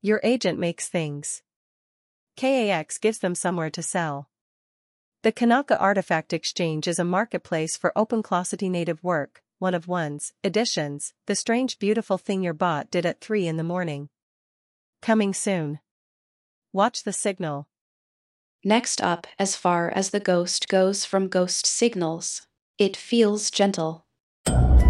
Your agent makes things. KAX gives them somewhere to sell. The Kanaka Artifact Exchange is a marketplace for OpenClossity native work, one of one's editions, the strange beautiful thing your bot did at 3 in the morning. Coming soon. Watch the signal. Next up, as far as the ghost goes from Ghost Signals, it feels gentle.